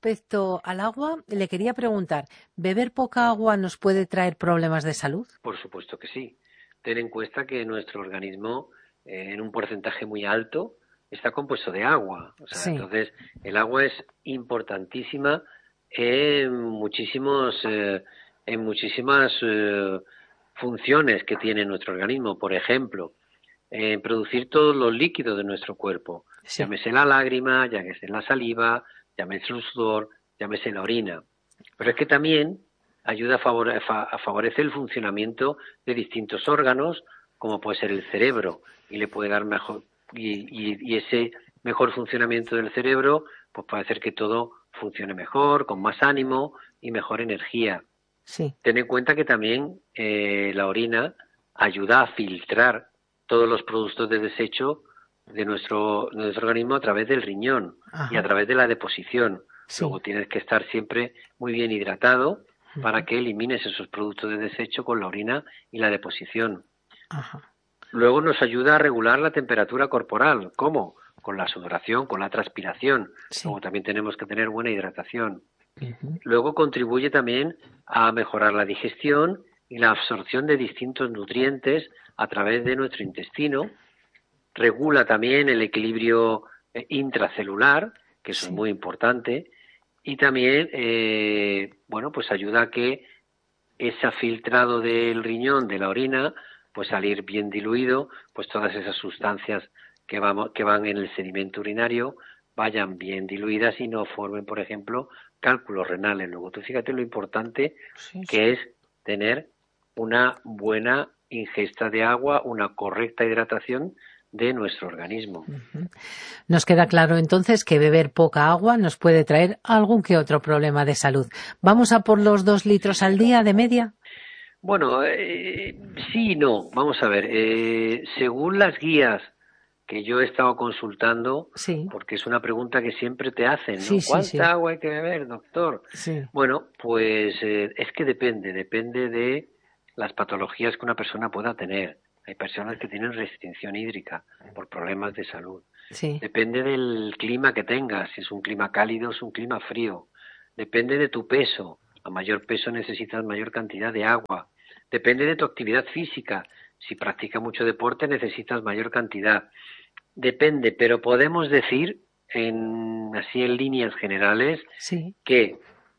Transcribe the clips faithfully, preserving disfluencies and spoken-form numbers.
respecto al agua, le quería preguntar, ¿beber poca agua nos puede traer problemas de salud? Por supuesto que sí. Ten en cuenta que nuestro organismo, eh, en un porcentaje muy alto, está compuesto de agua. O sea, Sí, entonces, el agua es importantísima en muchísimos, eh, en muchísimas eh, funciones que tiene nuestro organismo. Por ejemplo, eh, producir todos los líquidos de nuestro cuerpo. sí. Llámese la lágrima, llámese la saliva, llámese el sudor, llámese la orina. Pero es que también ayuda a, favore a favorecer el funcionamiento de distintos órganos, como puede ser el cerebro, y le puede dar mejor, y, y, y ese mejor funcionamiento del cerebro, pues puede hacer que todo funcione mejor, con más ánimo y mejor energía. Sí. Ten en cuenta que también eh, la orina ayuda a filtrar todos los productos de desecho de nuestro, de nuestro organismo a través del riñón y a Ajá. través de la deposición. Sí. Luego tienes que estar siempre muy bien hidratado para que elimines esos productos de desecho con la orina y la deposición. Ajá. Luego nos ayuda a regular la temperatura corporal. ¿Cómo? Con la sudoración, con la transpiración. Sí. Luego también tenemos que tener buena hidratación. Ujú. Luego contribuye también a mejorar la digestión y la absorción de distintos nutrientes a través de nuestro intestino. Regula también el equilibrio eh, intracelular, que eso es Sí. muy importante. Y también, eh, bueno, pues ayuda a que ese filtrado del riñón, de la orina, pues salir bien diluido, pues todas esas sustancias que, vamos, que van en el sedimento urinario vayan bien diluidas y no formen, por ejemplo, cálculos renales. Luego tú fíjate lo importante Sí, sí. que es tener una buena ingesta de agua, una correcta hidratación de nuestro organismo. Ujú. Nos queda claro entonces que beber poca agua nos puede traer algún que otro problema de salud. ¿Vamos a por los dos litros al día de media? Bueno, eh, sí y no. Vamos a ver. Eh, según las guías que yo he estado consultando, Sí, porque es una pregunta que siempre te hacen, sí, ¿no? sí, ¿Cuánta sí, agua hay que beber, doctor? sí. Bueno, pues eh, es que depende, depende de las patologías que una persona pueda tener. Hay personas que tienen restricción hídrica por problemas de salud. Sí, Depende del clima que tengas, si es un clima cálido o es un clima frío. Depende de tu peso. A mayor peso necesitas mayor cantidad de agua. Depende de tu actividad física. Si practicas mucho deporte necesitas mayor cantidad. Depende, pero podemos decir, en, así en líneas generales, sí. que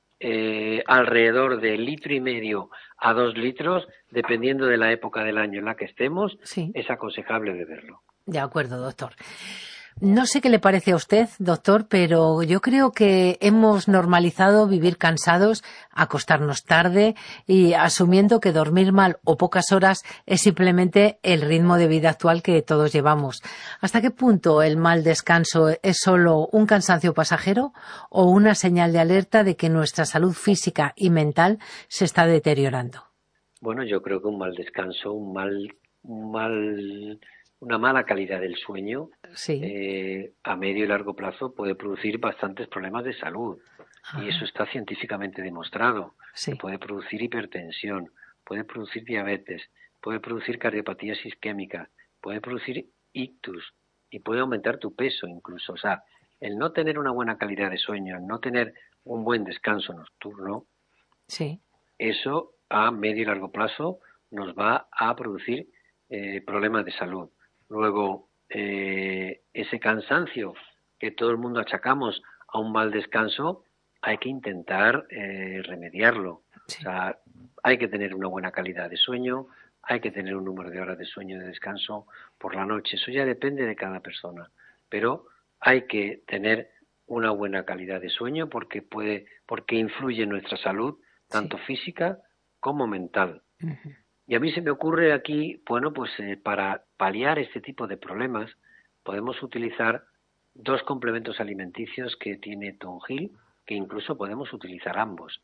eh, alrededor de litro y medio a dos litros, dependiendo de la época del año en la que estemos, Sí, es aconsejable beberlo. de acuerdo, doctor. No sé qué le parece a usted, doctor, pero yo creo que hemos normalizado vivir cansados, acostarnos tarde y asumiendo que dormir mal o pocas horas es simplemente el ritmo de vida actual que todos llevamos. ¿Hasta qué punto el mal descanso es solo un cansancio pasajero o una señal de alerta de que nuestra salud física y mental se está deteriorando? Bueno, yo creo que un mal descanso, un mal, un mal, una mala calidad del sueño Sí, eh, a medio y largo plazo puede producir bastantes problemas de salud. Y eso ajá, está científicamente demostrado, que sí, puede producir hipertensión, puede producir diabetes, puede producir cardiopatías isquémicas, puede producir ictus y puede aumentar tu peso incluso. O sea, el no tener una buena calidad de sueño, el no tener un buen descanso nocturno, sí, eso a medio y largo plazo nos va a producir eh, problemas de salud. Luego, eh, ese cansancio que todo el mundo achacamos a un mal descanso, hay que intentar eh, remediarlo. O sí, sea, hay que tener una buena calidad de sueño, hay que tener un número de horas de sueño y de descanso por la noche. Eso ya depende de cada persona. Pero hay que tener una buena calidad de sueño porque puede, porque influye en nuestra salud sí. tanto física como mental. Ujú. Y a mí se me ocurre aquí, bueno, pues eh, para paliar este tipo de problemas podemos utilizar dos complementos alimenticios que tiene Tom Hill, que incluso podemos utilizar ambos.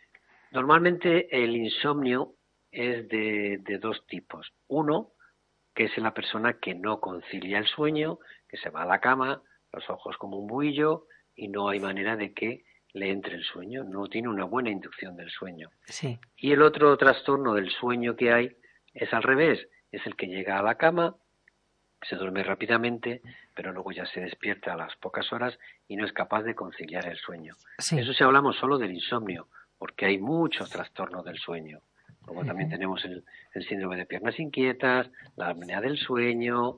Normalmente el insomnio es de, de dos tipos. Uno, que es la persona que no concilia el sueño, que se va a la cama, los ojos como un buhillo y no hay manera de que le entre el sueño, no tiene una buena inducción del sueño. Sí, Y el otro trastorno del sueño que hay es al revés, es el que llega a la cama, se duerme rápidamente, pero luego ya se despierta a las pocas horas y no es capaz de conciliar el sueño. Sí. Eso si hablamos solo del insomnio, porque hay muchos trastornos del sueño. Luego también Uh-huh. tenemos el, el síndrome de piernas inquietas, la apnea del sueño,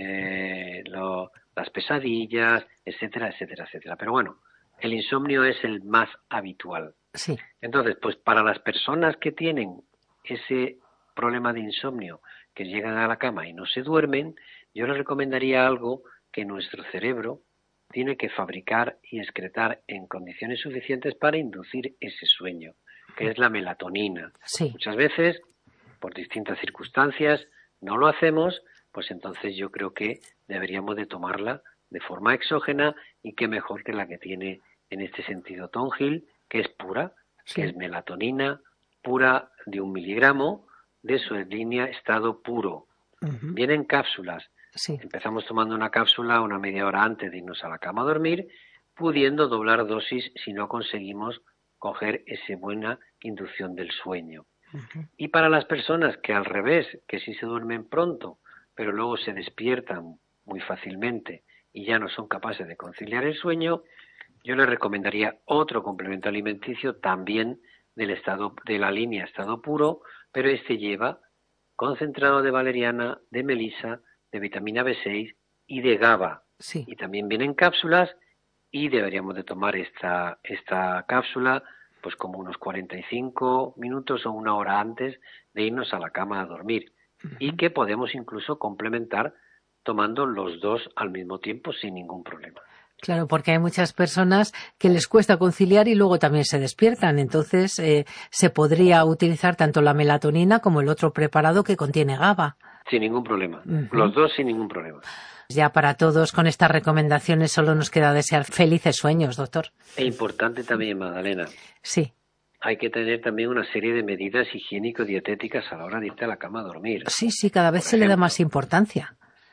eh, lo, las pesadillas, etcétera, etcétera, etcétera. Pero bueno, el insomnio es el más habitual. Sí. Entonces, pues para las personas que tienen ese problema de insomnio, que llegan a la cama y no se duermen, yo les recomendaría algo que nuestro cerebro tiene que fabricar y excretar en condiciones suficientes para inducir ese sueño, que es la melatonina. Sí. Muchas veces, por distintas circunstancias, no lo hacemos, pues entonces yo creo que deberíamos de tomarla de forma exógena y qué mejor que la que tiene en este sentido Tonjil, que es pura, Sí. que es melatonina pura de un miligramo de su línea estado puro. Uh-huh. Viene en cápsulas. Sí. Empezamos tomando una cápsula una media hora antes de irnos a la cama a dormir, pudiendo doblar dosis si no conseguimos coger esa buena inducción del sueño. Uh-huh. Y para las personas que al revés, que sí se duermen pronto, pero luego se despiertan muy fácilmente y ya no son capaces de conciliar el sueño, yo les recomendaría otro complemento alimenticio también del estado de la línea estado puro, pero este lleva concentrado de valeriana, de melisa, de vitamina B seis y de GABA. Sí. Y también vienen cápsulas y deberíamos de tomar esta, esta cápsula pues como unos cuarenta y cinco minutos o una hora antes de irnos a la cama a dormir. Uh-huh. Y que podemos incluso complementar tomando los dos al mismo tiempo sin ningún problema. Claro, porque hay muchas personas que les cuesta conciliar y luego también se despiertan. Entonces, eh, se podría utilizar tanto la melatonina como el otro preparado que contiene GABA. Sin ningún problema. Uh-huh. Los dos sin ningún problema. Ya para todos, con estas recomendaciones, solo nos queda desear felices sueños, doctor. E importante también, Magdalena. Sí. Hay que tener también una serie de medidas higiénico-dietéticas a la hora de irte a la cama a dormir. Sí, sí, cada vez Por se ejemplo. le da más importancia.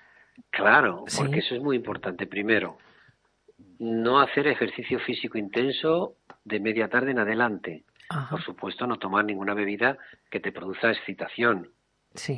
Claro, porque Sí. eso es muy importante. Primero, no hacer ejercicio físico intenso de media tarde en adelante. Ajá. Por supuesto, no tomar ninguna bebida que te produzca excitación. Sí.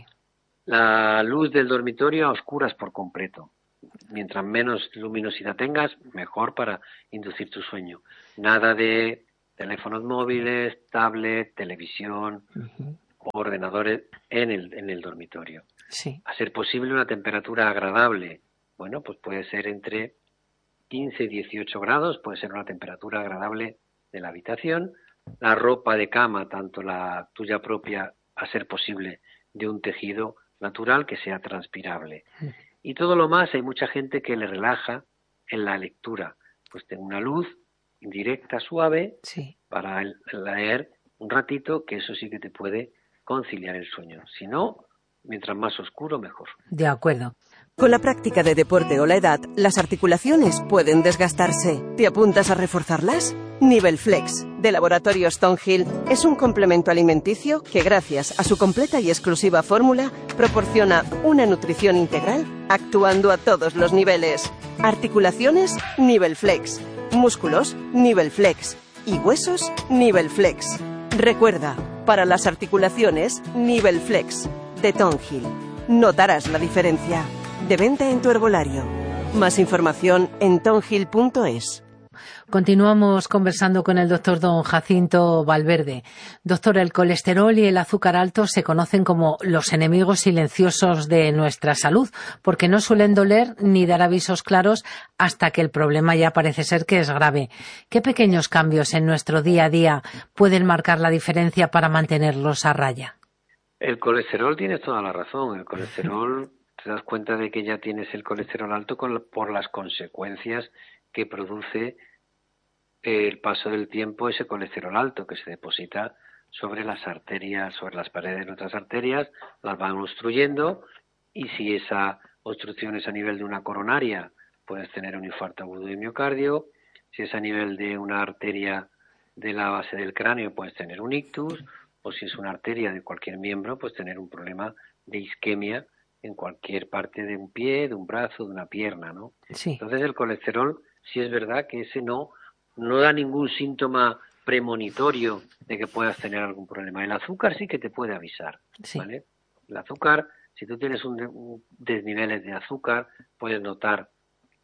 La luz del dormitorio a oscuras por completo. Mientras menos luminosidad tengas, mejor para inducir tu sueño. Nada de teléfonos móviles, tablet, televisión, Uh-huh. ordenadores en el, en el dormitorio. Sí. A ser posible una temperatura agradable. Bueno, pues puede ser entre quince y dieciocho grados, puede ser una temperatura agradable de la habitación. La ropa de cama, tanto la tuya propia, a ser posible, de un tejido natural que sea transpirable. Uh-huh. Y todo lo más, hay mucha gente que le relaja en la lectura. Pues tengo una luz indirecta, suave, sí. para leer un ratito, que eso sí que te puede conciliar el sueño. Si no, mientras más oscuro, mejor. De acuerdo. Con la práctica de deporte o la edad, las articulaciones pueden desgastarse. ¿Te apuntas a reforzarlas? Nivel Flex, de Laboratorios Tonjil, es un complemento alimenticio que, gracias a su completa y exclusiva fórmula, proporciona una nutrición integral actuando a todos los niveles. Articulaciones, Nivel Flex. Músculos, Nivel Flex. Y huesos, Nivel Flex. Recuerda, para las articulaciones, Nivel Flex, de Tonjil. Notarás la diferencia. De venta en tu herbolario. Más información en tonjil punto es. Continuamos conversando con el doctor don Jacinto Valverde. Doctor, el colesterol y el azúcar alto se conocen como los enemigos silenciosos de nuestra salud, porque no suelen doler ni dar avisos claros hasta que el problema ya parece ser que es grave. ¿Qué pequeños cambios en nuestro día a día pueden marcar la diferencia para mantenerlos a raya? El colesterol, tienes toda la razón. El colesterol, te das cuenta de que ya tienes el colesterol alto con, por las consecuencias que produce el paso del tiempo, ese colesterol alto que se deposita sobre las arterias, sobre las paredes de nuestras arterias, las van obstruyendo, y si esa obstrucción es a nivel de una coronaria, puedes tener un infarto agudo de miocardio. Si es a nivel de una arteria de la base del cráneo, puedes tener un ictus, o si es una arteria de cualquier miembro, pues tener un problema de isquemia en cualquier parte de un pie, de un brazo, de una pierna, ¿no? Sí. Entonces el colesterol, sí es verdad que ese no no da ningún síntoma premonitorio de que puedas tener algún problema. El azúcar sí que te puede avisar, sí. ¿vale? El azúcar, si tú tienes un, un desniveles de azúcar, puedes notar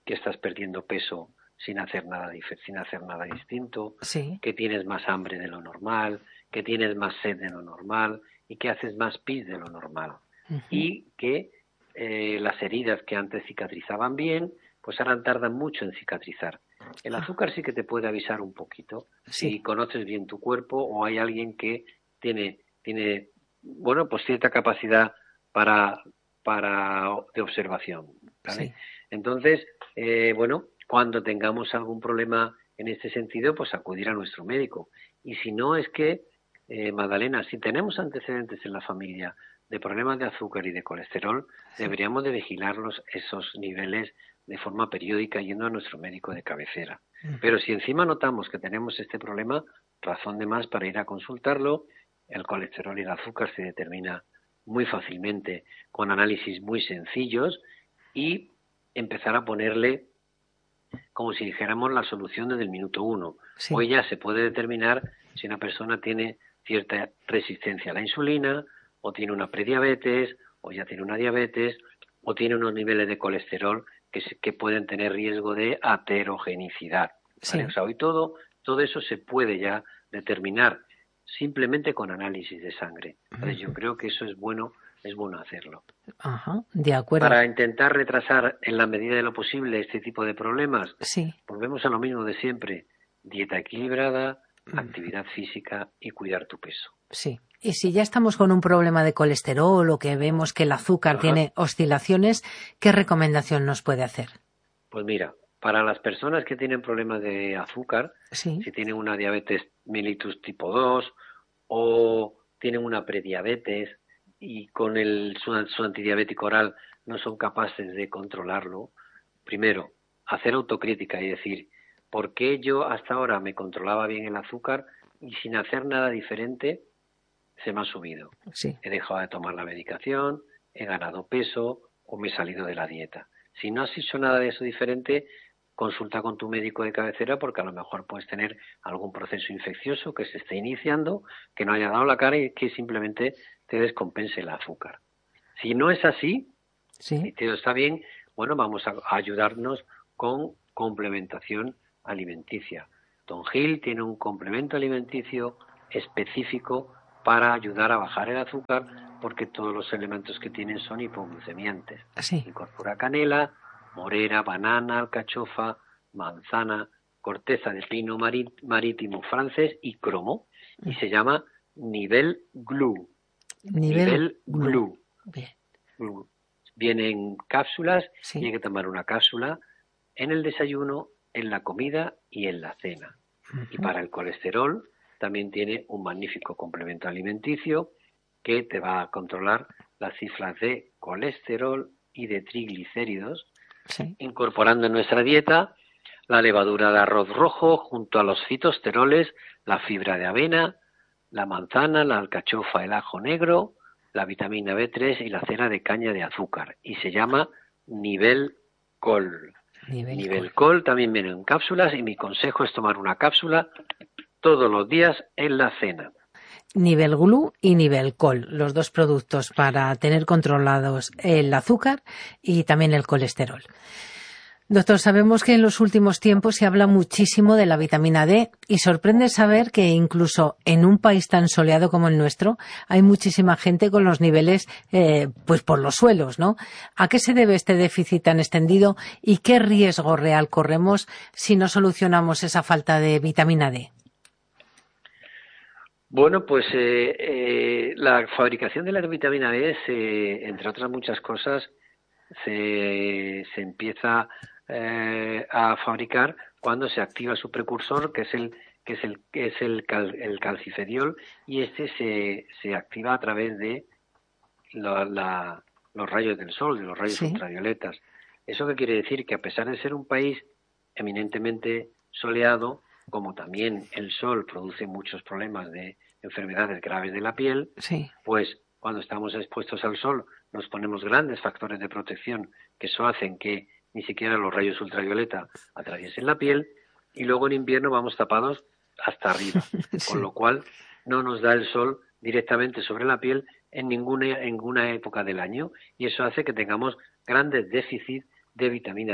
que estás perdiendo peso sin hacer nada sin hacer nada distinto, sí. que tienes más hambre de lo normal, que tienes más sed de lo normal y que haces más pis de lo normal. Uh-huh. Y que eh, las heridas que antes cicatrizaban bien, pues ahora tardan mucho en cicatrizar. El azúcar sí que te puede avisar un poquito, sí. Si conoces bien tu cuerpo o hay alguien que tiene, tiene bueno, pues cierta capacidad para, para de observación, ¿vale? Sí. Entonces, eh, bueno, cuando tengamos algún problema en este sentido, pues acudir a nuestro médico. Y si no, es que, eh, Magdalena, si tenemos antecedentes en la familia de problemas de azúcar y de colesterol, sí. Deberíamos de vigilarlos esos niveles de forma periódica yendo a nuestro médico de cabecera. Uh-huh. Pero si encima notamos que tenemos este problema, razón de más para ir a consultarlo. El colesterol y el azúcar se determina muy fácilmente con análisis muy sencillos y empezar a ponerle, como si dijéramos, la solución desde el minuto uno. Sí. Hoy ya se puede determinar si una persona tiene cierta resistencia a la insulina, o tiene una prediabetes, o ya tiene una diabetes, o tiene unos niveles de colesterol que, se, que pueden tener riesgo de aterogenicidad. ¿Vale? Sí. O sea, hoy todo, todo eso se puede ya determinar simplemente con análisis de sangre. Entonces, yo creo que eso es bueno, es bueno hacerlo. Ajá, de acuerdo. Para intentar retrasar en la medida de lo posible este tipo de problemas, sí. Volvemos a lo mismo de siempre: dieta equilibrada, actividad física y cuidar tu peso. Sí. Y si ya estamos con un problema de colesterol o que vemos que el azúcar Ajá. tiene oscilaciones, ¿qué recomendación nos puede hacer? Pues mira, para las personas que tienen problemas de azúcar, sí. si tienen una diabetes mellitus tipo dos o tienen una prediabetes y con el su, su antidiabético oral no son capaces de controlarlo, primero, hacer autocrítica y decir, ¿por qué yo hasta ahora me controlaba bien el azúcar y sin hacer nada diferente se me ha subido? Sí. He dejado de tomar la medicación, he ganado peso o me he salido de la dieta. Si no has hecho nada de eso diferente, consulta con tu médico de cabecera porque a lo mejor puedes tener algún proceso infeccioso que se esté iniciando, que no haya dado la cara y que simplemente te descompense el azúcar. Si no es así, sí. y todo está bien, bueno, vamos a ayudarnos con complementación alimenticia. Tongil tiene un complemento alimenticio específico para ayudar a bajar el azúcar porque todos los elementos que tienen son hipoglucemiantes. Sí. Incorpora canela, morera, banana, alcachofa, manzana, corteza de pino marítimo francés y cromo. Y se llama Nivel Glue. Nivel, Nivel Glue. Glue. Bien. Glue. Viene en cápsulas sí. y hay que tomar una cápsula en el desayuno, en la comida y en la cena. Uh-huh. Y para el colesterol también tiene un magnífico complemento alimenticio que te va a controlar las cifras de colesterol y de triglicéridos, sí. incorporando en nuestra dieta la levadura de arroz rojo junto a los fitosteroles, la fibra de avena, la manzana, la alcachofa, el ajo negro, la vitamina B tres y la cera de caña de azúcar. Y se llama Nivel Col. Nivel, Nivel Col. Col también viene en cápsulas y mi consejo es tomar una cápsula todos los días en la cena. Nivel Glue y Nivel Col, los dos productos para tener controlados el azúcar y también el colesterol. Doctor, sabemos que en los últimos tiempos se habla muchísimo de la vitamina D y sorprende saber que incluso en un país tan soleado como el nuestro hay muchísima gente con los niveles eh, pues por los suelos, ¿no? ¿A qué se debe este déficit tan extendido y qué riesgo real corremos si no solucionamos esa falta de vitamina D? Bueno, pues eh, eh, la fabricación de la vitamina D, se, entre otras muchas cosas, se, se empieza eh, a fabricar cuando se activa su precursor, que es el que es el que es el, cal, el calcifediol, y este se, se activa a través de la, la, los rayos del sol, de los rayos sí. ultravioletas. ¿Eso qué quiere decir? Que a pesar de ser un país eminentemente soleado, como también el sol produce muchos problemas de enfermedades graves de la piel, sí. pues cuando estamos expuestos al sol nos ponemos grandes factores de protección que eso hacen que ni siquiera los rayos ultravioleta atraviesen la piel y luego en invierno vamos tapados hasta arriba, sí. Con lo cual no nos da el sol directamente sobre la piel en ninguna, en ninguna época del año y eso hace que tengamos grandes déficits de vitamina D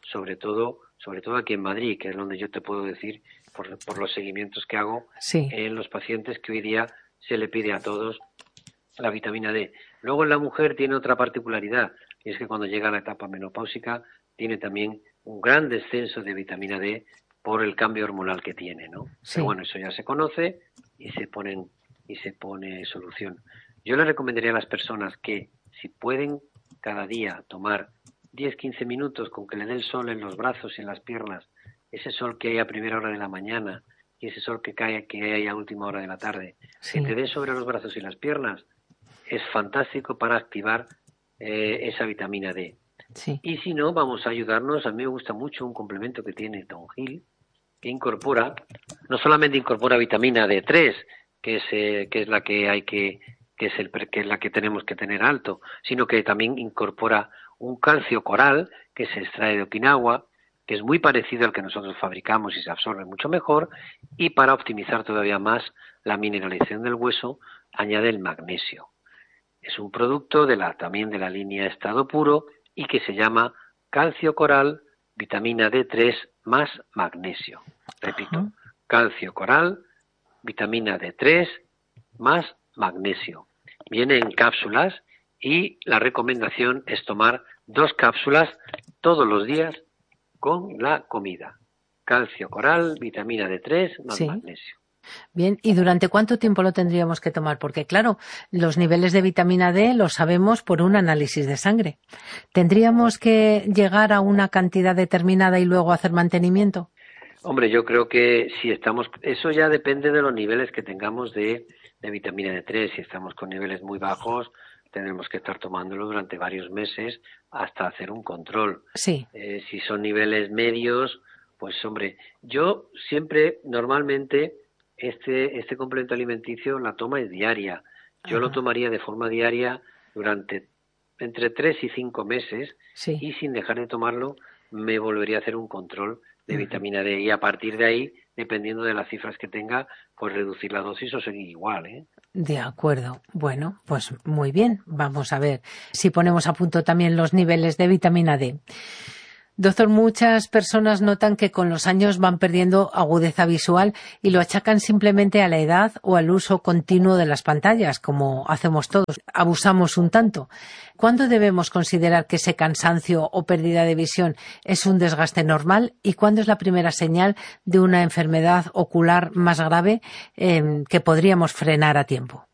sobre todo, sobre todo aquí en Madrid, que es donde yo te puedo decir, por, por los seguimientos que hago sí. en los pacientes, que hoy día se le pide a todos la vitamina D. Luego en la mujer tiene otra particularidad, y es que cuando llega a la etapa menopáusica tiene también un gran descenso de vitamina D por el cambio hormonal que tiene, ¿no? Sí. Pero bueno, eso ya se conoce y se ponen y se pone solución. Yo le recomendaría a las personas que, si pueden, cada día tomar diez a quince minutos con que le dé el sol en los brazos y en las piernas, ese sol que hay a primera hora de la mañana y ese sol que cae que hay a última hora de la tarde, Sí. que te dé sobre los brazos y las piernas, es fantástico para activar eh, esa vitamina D. Sí. Y si no, vamos a ayudarnos. A mí me gusta mucho un complemento que tiene Tonghil, que incorpora, no solamente incorpora vitamina D tres, que es eh, que es la que hay que que es el que es la que tenemos que tener alto, sino que también incorpora un calcio coral que se extrae de Okinawa, que es muy parecido al que nosotros fabricamos y se absorbe mucho mejor, y para optimizar todavía más la mineralización del hueso añade el magnesio. Es un producto de la también de la línea Estado Puro y que se llama calcio coral, vitamina D tres más magnesio. Repito, Ajá. calcio coral, vitamina D tres más magnesio. Viene en cápsulas y la recomendación es tomar dos cápsulas todos los días con la comida. Calcio coral, vitamina D tres más Sí. magnesio. Bien, ¿y durante cuánto tiempo lo tendríamos que tomar? Porque, claro, los niveles de vitamina D los sabemos por un análisis de sangre. ¿Tendríamos que llegar a una cantidad determinada y luego hacer mantenimiento? Hombre, yo creo que si estamos, eso ya depende de los niveles que tengamos de, de vitamina D tres. Si estamos con niveles muy bajos, tendremos que estar tomándolo durante varios meses hasta hacer un control. Sí. Eh, si son niveles medios, pues hombre, yo siempre, normalmente, este, este complemento alimenticio, la toma es diaria. Yo Ajá. lo tomaría de forma diaria durante entre tres y cinco meses Sí. y sin dejar de tomarlo me volvería a hacer un control de Ujú. vitamina D y a partir de ahí, dependiendo de las cifras que tenga, pues reducir la dosis o seguir igual, ¿eh? De acuerdo. Bueno, pues muy bien. Vamos a ver si ponemos a punto también los niveles de vitamina D. Doctor, muchas personas notan que con los años van perdiendo agudeza visual y lo achacan simplemente a la edad o al uso continuo de las pantallas, como hacemos todos. Abusamos un tanto. ¿Cuándo debemos considerar que ese cansancio o pérdida de visión es un desgaste normal y cuándo es la primera señal de una enfermedad ocular más grave eh, que podríamos frenar a tiempo?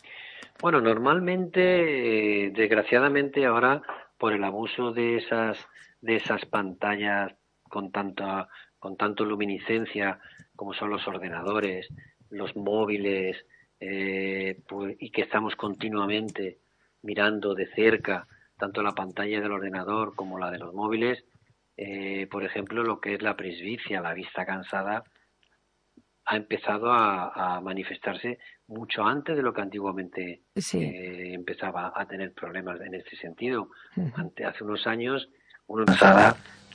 Bueno, normalmente, eh, desgraciadamente ahora, por el abuso de esas de esas pantallas con tanta con tanto luminiscencia como son los ordenadores, los móviles, eh, pues, y que estamos continuamente mirando de cerca tanto la pantalla del ordenador como la de los móviles, eh, por ejemplo, lo que es la presbicia, la vista cansada, ha empezado a, a manifestarse mucho antes de lo que antiguamente Sí. eh, empezaba a tener problemas en este sentido. Ujú. Ante, hace unos años, una pasada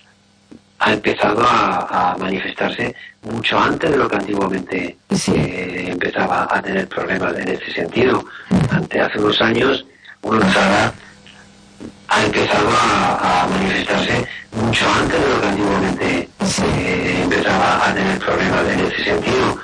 ha empezado a, a manifestarse mucho antes de lo que antiguamente Sí. eh, empezaba a tener problemas en este sentido. Ante, hace unos años, una pasada ha empezado a, a manifestarse mucho antes de lo que antiguamente eh, empezaba a tener problemas en este sentido.